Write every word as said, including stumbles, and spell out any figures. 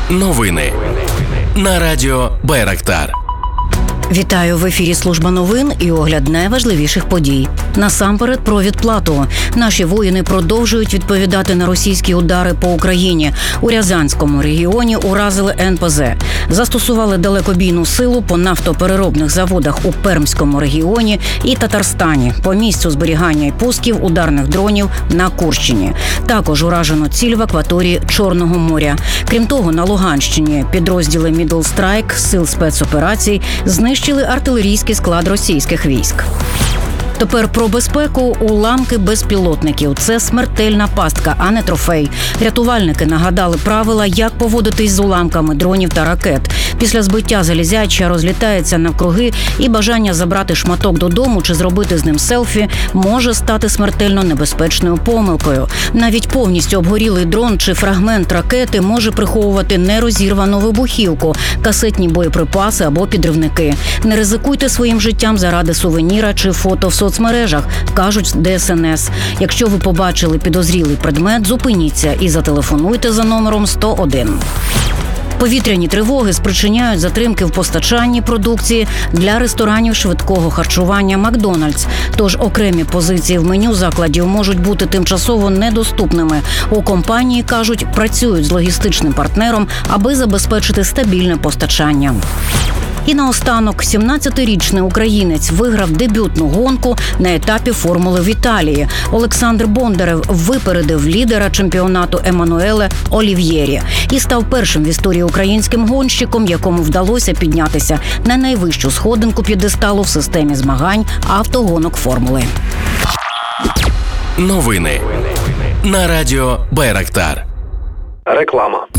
Новини на радіо Байрактар. Вітаю, в ефірі служба новин і огляд найважливіших подій. Насамперед про відплату. Наші воїни продовжують відповідати на російські удари по Україні. У Рязанському регіоні уразили ен пе зет. Застосували далекобійну силу по нафтопереробних заводах у Пермському регіоні і Татарстані, по місцю зберігання і пусків ударних дронів на Курщині. Також уражено ціль в акваторії Чорного моря. Крім того, на Луганщині підрозділи Middle Strike сил спецоперацій знищили артилерійський склад російських військ. Тепер про безпеку. Уламки безпілотників – це смертельна пастка, а не трофей. Рятувальники нагадали правила, як поводитись з уламками дронів та ракет. Після збиття залізяча розлітається навкруги, і бажання забрати шматок додому чи зробити з ним селфі може стати смертельно небезпечною помилкою. Навіть повністю обгорілий дрон чи фрагмент ракети може приховувати нерозірвану вибухівку, касетні боєприпаси або підривники. Не ризикуйте своїм життям заради сувеніра чи фото в соцмережах, кажуть де ес ен ес. Якщо ви побачили підозрілий предмет, зупиніться і зателефонуйте за номером сто один. Повітряні тривоги спричиняють затримки в постачанні продукції для ресторанів швидкого харчування «Макдональдс». Тож окремі позиції в меню закладів можуть бути тимчасово недоступними. У компанії, кажуть, працюють з логістичним партнером, аби забезпечити стабільне постачання. І наостанок, сімнадцятирічний українець виграв дебютну гонку на етапі формули в Італії. Олександр Бондарев випередив лідера чемпіонату Еммануеле Олів'єрі і став першим в історії українським гонщиком, якому вдалося піднятися на найвищу сходинку п'єдесталу в системі змагань автогонок формули. Новини на радіо Байрактар. Реклама.